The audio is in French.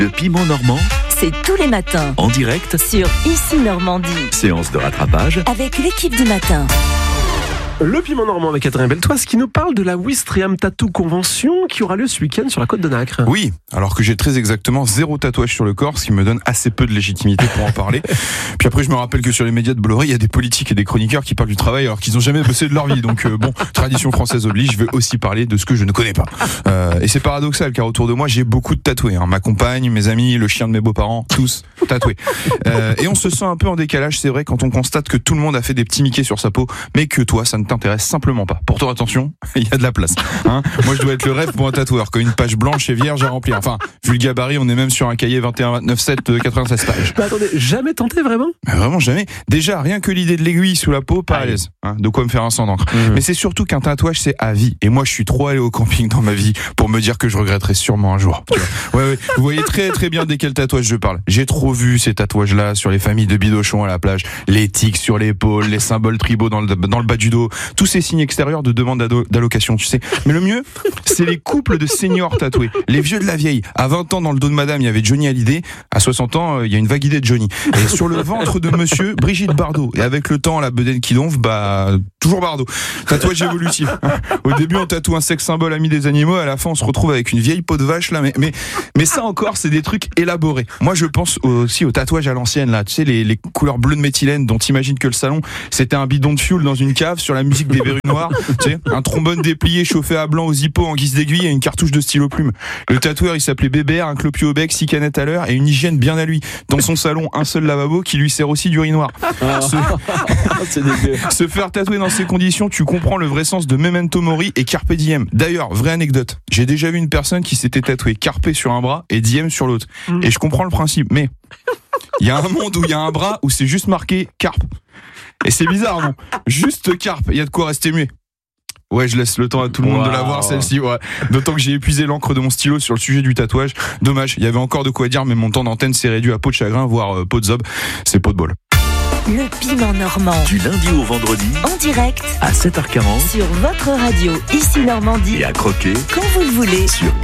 Le piment normand, c'est tous les matins en direct sur Ici Normandie séance de rattrapage avec l'équipe du matin. Le piment normand avec Catherine Beltoise qui nous parle de la Ouistreham Tattoo Convention qui aura lieu ce week-end sur la côte de Nacre. Oui, alors que j'ai très exactement 0 tatouage sur le corps, ce qui me donne assez peu de légitimité pour en parler. Puis après, je me rappelle que sur les médias de Bolloré, il y a des politiques et des chroniqueurs qui parlent du travail alors qu'ils n'ont jamais bossé de leur vie. Donc bon, tradition française oblige, je vais aussi parler de ce que je ne connais pas. Et c'est paradoxal car autour de moi, j'ai beaucoup de tatoués. Ma compagne, mes amis, le chien de mes beaux-parents, tous tatoués. Et on se sent un peu en décalage, c'est vrai, quand on constate que tout le monde a fait des petits Mickey sur sa peau, mais que toi, ça ne t'intéresse simplement pas. Pourtant, attention, il y a de la place. Moi, je dois être le rêve pour un tatoueur, comme une page blanche et vierge à remplir. Enfin, vu le gabarit, on est même sur un cahier 21, 29, 7, 96 pages. Mais attendez, jamais tenté vraiment ? Vraiment jamais. Déjà, rien que l'idée de l'aiguille sous la peau, pas à l'aise. De quoi me faire un sang d'encre. Mais c'est surtout qu'un tatouage, c'est à vie. Et moi, je suis trop allé au camping dans ma vie pour me dire que je regretterai sûrement un jour. Ouais. Vous voyez très bien de quel tatouage je parle. J'ai trop vu ces tatouages-là sur les familles de bidochons à la plage. Les tics sur l'épaule, les symboles tribaux dans le bas du dos. Tous ces signes extérieurs de demande d'allocation, tu sais. Mais le mieux, c'est les couples de seniors tatoués. Les vieux de la vieille. À 20 ans, dans le dos de madame, il y avait Johnny Hallyday. À 60 ans, il y a une vague idée de Johnny. Et sur le ventre de monsieur, Brigitte Bardot. Et avec le temps, la bedaine qui donfe, toujours Bardot. Tatouage évolutif. Au début, on tatoue un sexe symbole ami des animaux. À la fin, on se retrouve avec une vieille peau de vache, là. Mais ça encore, c'est des trucs élaborés. Moi, je pense aussi au tatouage à l'ancienne, là. Tu sais, les couleurs bleues de méthylène dont t'imagines que le salon, c'était un bidon de fioul dans une cave sur la musique des Verrues Noires. Tu sais, un trombone déplié chauffé à blanc aux hippos en guise d'aiguille et une cartouche de stylo plume. Le tatoueur, il s'appelait Bébert, un clopio au bec, 6 canettes à l'heure et une hygiène bien à lui. Dans son salon, un seul lavabo qui lui sert aussi d'urinoir. Se faire tatouer dans ces conditions, tu comprends le vrai sens de Memento Mori et Carpe Diem. D'ailleurs, vraie anecdote, j'ai déjà vu une personne qui s'était tatouée Carpe sur un bras et Diem sur l'autre. Et je comprends le principe, mais il y a un monde où il y a un bras où c'est juste marqué Carpe. Et c'est bizarre, non ? Juste Carpe, il y a de quoi rester muet. Ouais, je laisse le temps à tout le monde de la voir, celle-ci. Ouais. D'autant que j'ai épuisé l'encre de mon stylo sur le sujet du tatouage. Dommage, il y avait encore de quoi dire, mais mon temps d'antenne s'est réduit à peau de chagrin, voire peau de zob. C'est peau de bol. Le piment normand. du lundi au vendredi En direct à 7h40 sur votre radio Ici Normandie et à croquer quand vous le voulez. sur